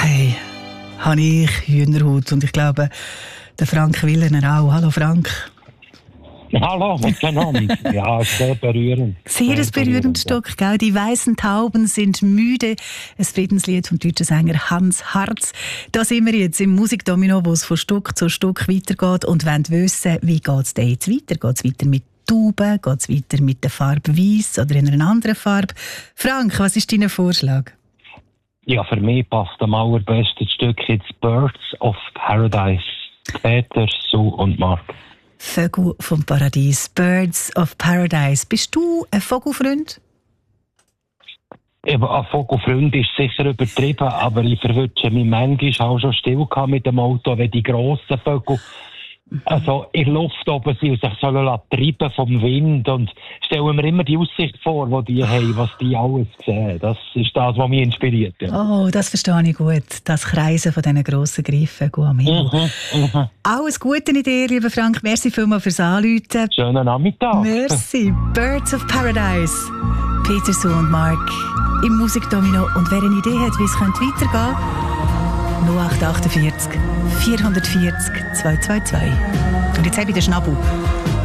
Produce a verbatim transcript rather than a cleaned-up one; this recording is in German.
Hey, habe ich Hühnerhaut und ich glaube, der Frank Willener auch. Hallo Frank. Hallo miteinander. Ja, sehr berührend. Sehr ein berührendes Stück, gell? Die weißen Tauben sind müde. Ein Friedenslied vom deutschen Sänger Hans Harz. Da sind wir jetzt im Musikdomino, wo es von Stück zu Stück weitergeht und wollen wissen, wie geht es denn jetzt weiter? Geht es weiter mit Tauben? Geht es weiter mit der Farbe Weiss oder in einer anderen Farbe? Frank, was ist dein Vorschlag? Ja, für mich passt am allerbesten Stück jetzt Birds of Paradise. Peter, Sue und Mark. Vögel vom Paradies, Birds of Paradise. Bist du ein Vogelfreund? Eben, ein Vogelfreund ist sicher übertrieben, aber ich verwünsche mich manchmal auch schon still mit dem Auto, wenn die grossen Vögel also in der Luft oben sind und sich sollen treiben vom Wind. Und stellen mir immer die Aussicht vor, die die haben, was die alles sehen. Das ist das, was mich inspiriert. Ja. Oh, das verstehe ich gut. Das Kreisen von diesen grossen Greifvögeln am Himmel. Mhm, mhm. Alles Gute in dir, lieber Frank. Merci vielmals fürs Anrufen. Schönen Nachmittag. Merci. Birds of Paradise. Peter, Sue und Mark im Musikdomino. Und wer eine Idee hat, wie es weitergehen könnte, null acht acht vier vier vier vier zwei zwei zwei. Und jetzt habe ich den Schnabel.